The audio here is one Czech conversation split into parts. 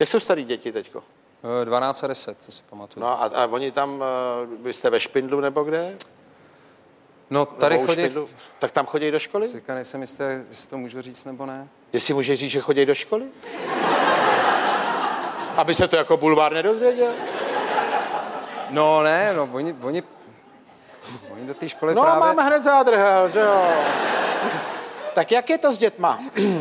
Jak jsou starý děti teďko? 12 a 10, to si pamatuju. No a oni tam, vy jste ve Špindlu nebo kde? No tady chodí... Tak tam chodí do školy? Sika, nejsem jistý, jestli to můžu říct nebo ne. Jestli můžeš říct, že chodí do školy? Aby se to jako bulvár nedozvěděl? No ne, no oni do té školy no, právě... No máme hned zádrhel, že jo. Tak jak je to s dětma?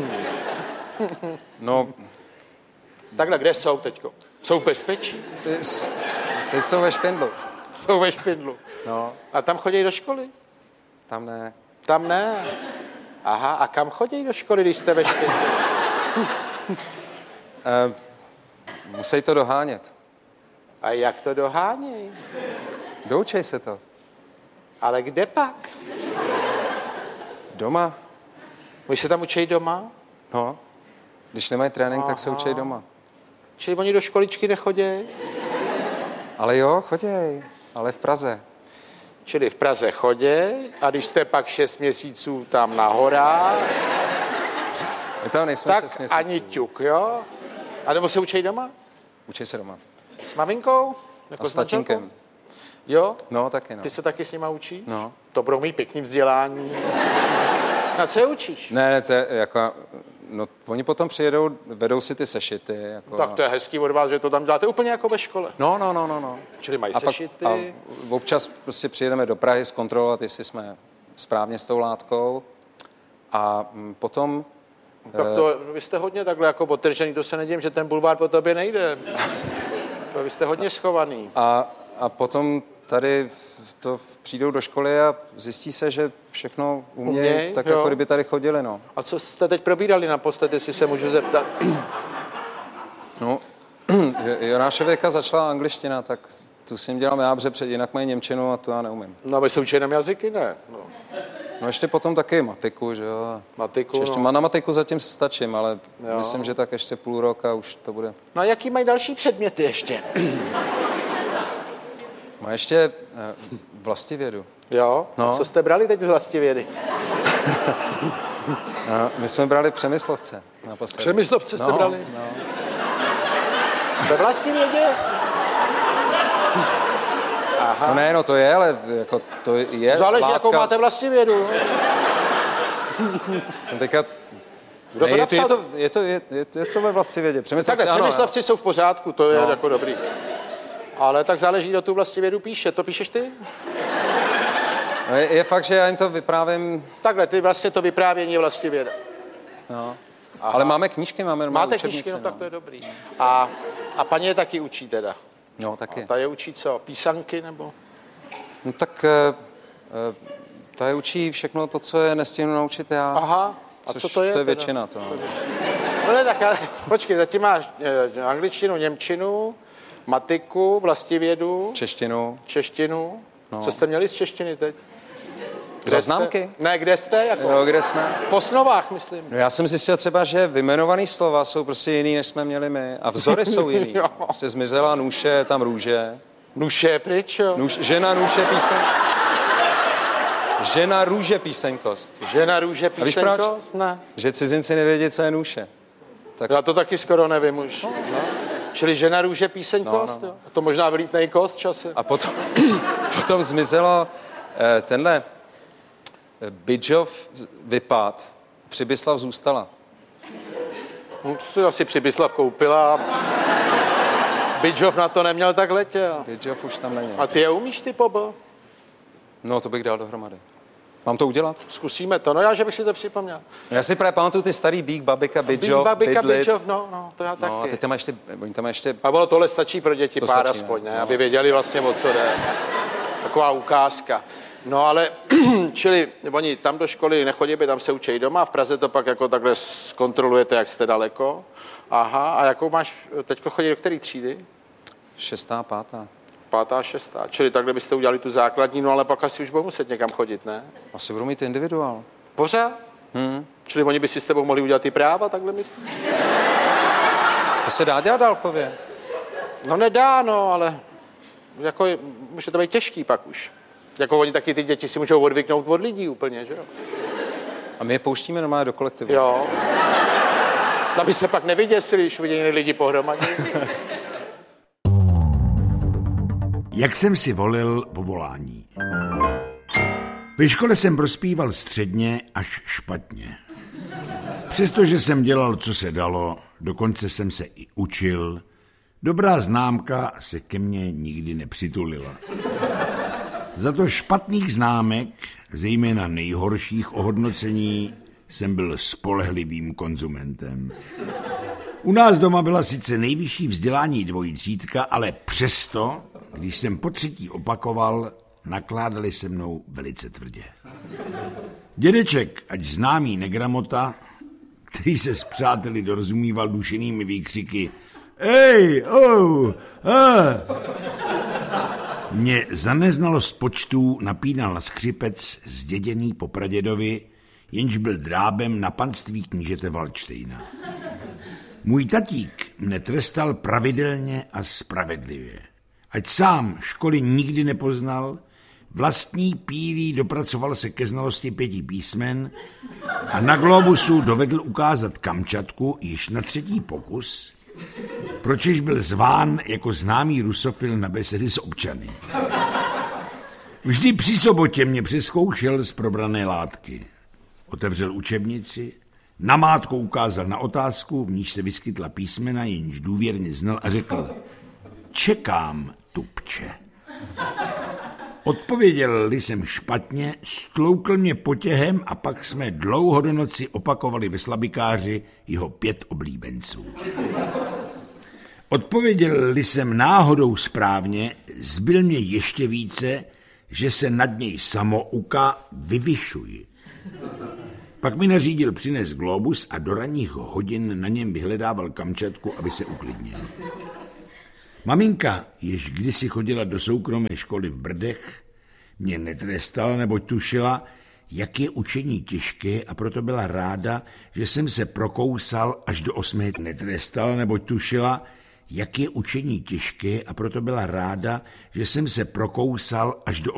No... Takhle, kde jsou teďko? Jsou v bezpečí? Teď jsou ve Špindlu. Jsou ve Špindlu. No. A tam chodí do školy? Tam ne. Tam ne? Aha, a kam chodí do školy, když jste ve Špindlu? Musí to dohánět. A jak to dohánějí? Doučej se to. Ale kde pak? Doma. Oni se tam učí doma? No. Když nemají trénink, tak se učí doma. Čili oni do školičky nechodí? Ale jo, choděj. Ale v Praze. Čili v Praze chodí a když jste pak 6 měsíců tam na horách, my tam nejsme tak 6 měsíců. ani ťuk, jo? A nebo se učí doma? Učí se doma. S maminkou? Jako a s tatínkem. Jo? No, taky no. Ty se taky s nima učíš? No. To budou mít pěkný vzdělání. Na co je učíš? Ne, to je jako... No, oni potom přijedou, vedou si ty sešity. Jako... Tak to je hezký od vás, že to tam děláte úplně jako ve škole. No. Čili mají sešity. A občas prostě přijedeme do Prahy zkontrolovat, jestli jsme správně s tou látkou. A potom... Tak to, vy jste hodně takhle jako odtržený, to se nedím, že ten bulvár po tobě nejde. Vy jste hodně schovaný. A potom tady přijdou do školy a zjistí se, že všechno umějí, tak jo. Jako kdyby tady chodili, no. A co jste teď probírali naposled, jestli se můžu zeptat? No, Jonášověka začala angličtina, tak tu s ním dělám já, protože jinak mají němčinu a to já neumím. No a vy se učí jenom jazyky, ne? No ještě potom taky matiku, že jo. Matiku, ještě na matiku zatím stačím, ale myslím, že tak ještě půl roka už to bude. No a jaký mají další předměty ještě? Má ještě vlastivědu. Jo? No. A co jste brali teď z vlastivědy? No, my jsme brali Přemyslovce naposledy. Přemyslovce jste brali? No. Ve vlastivědě? Aha. No ne, no to je, ale jako to je záleží, látka... jakou máte vlastivědu. Jsem teďka... Kdo to napsal? Je to ve vlastivědě. Takhle, Přemyslovci jsou v pořádku, to je jako dobrý. Ale tak záleží, kdo tu vlastivědu píše. To píšeš ty? No je fakt, že já jim to vyprávím... Takhle, ty vlastně to vyprávění je vlastivěda. No. Ale máme knížky, máme máte knížky, no tak to je dobrý. A paní je taky učí teda? No, taky. A ta je učí co? Písanky nebo? No tak ta je učí všechno to, co je nestihnu naučit já. Aha. A co to je? To je většina to. No ne, tak ale počkej, zatím máš angličtinu, němčinu, matiku, vlastivědu. Češtinu. No. Co jste měli z češtiny teď? Zaznámky? Ne, kde jste? Jako? No, kde jsme? V Osnovách, myslím. No, já jsem zjistil třeba, že vyjmenovaný slova jsou prostě jiný, než jsme měli my. A vzory jsou jiný. Se zmizela nůše, je tam růže. Nůše je pryč, jo? Žena nůže Žena růže písenkost. Žena růže písenkost? Ne. Že cizinci nevědí, co je nůše. Tak... Já to taky skoro nevím už. No. Čili žena růže písenkost? No. To možná vylítnej kost čase. A potom zmizelo tenhle Bidžov vypad, Přibyslav zůstala. Si asi Přibyslav koupila. Bidžov na to neměl, tak letěl. Bidžov už tam není. A ty je umíš, ty pobo? No, to bych dal dohromady. Mám to udělat? Zkusíme to, no já, že bych si to připomněl. Já si právě pamatuju ty starý Bík, Babika, Bidžov, Bidžov, no, to já taky. No, a teď tam ještě... A ono tohle stačí pro děti to pár aspoň, ne? Aby věděli vlastně, o co jde. Taková ukázka. No ale, čili oni tam do školy nechodí, tam se učí doma, v Praze to pak jako takhle zkontrolujete, jak jste daleko. Aha, a jakou máš, teďko chodí do který třídy? 6., 5. 5., 6. Čili takhle byste udělali tu základní, no ale pak asi už budou muset někam chodit, ne? Asi budou mít individuál. Pořád? Čili oni by si s tebou mohli udělat ty práva, takhle myslím? To se dá dělat dálkově? No nedá, no, ale jako může to být těžký pak už. Jako oni taky ty děti si můžou odvyknout od lidí úplně, že jo? A my je pouštíme normálně do kolektivu. Jo. Aby se pak nevyděsili, když vidějí lidi pohromadě. Jak jsem si volil povolání? Ve škole jsem prospíval středně až špatně. Přestože jsem dělal, co se dalo, dokonce jsem se i učil, dobrá známka se ke mně nikdy nepřitulila. Za to špatných známek, zejména nejhorších ohodnocení, jsem byl spolehlivým konzumentem. U nás doma byla sice nejvyšší vzdělání dvojitřídka, ale přesto, když jsem po třetí opakoval, nakládali se mnou velice tvrdě. Dědeček, ať známý negramota, který se s přáteli dorozumíval dušenými výkřiky Ej, mě za neznalost počtů napínal na skřipec zděděný po pradědovi, jenž byl drábem na panství knížete Valdštejna. Můj tatík mne trestal pravidelně a spravedlivě. Ať sám školy nikdy nepoznal, vlastní pílí dopracoval se ke znalosti 5 písmen a na globusu dovedl ukázat Kamčatku již na 3. pokus, pročež byl zván jako známý rusofil na besedy s občany. Vždy při sobotě mě přezkoušel z probrané látky. Otevřel učebnici, namátkou ukázal na otázku, v níž se vyskytla písmena, jenž důvěrně znal a řekl Čekám, tupče. Odpověděl-li jsem špatně, stloukl mě potěhem a pak jsme dlouho do noci opakovali ve slabikáři jeho 5 oblíbenců. Odpověděl-li jsem náhodou správně, zbyl mě ještě více, že se nad něj samouka vyvyšuji. Pak mi nařídil přinést globus a do ranních hodin na něm vyhledával Kamčatku, aby se uklidnil. Maminka, jež kdysi chodila do soukromé školy v Brdech, mě netrestala, neboť tušila, jak je učení těžké a proto byla ráda, že jsem se prokousal až do 8. Netrestala, neboť tušila, jak je učení těžké a proto byla ráda, že jsem se prokousal až do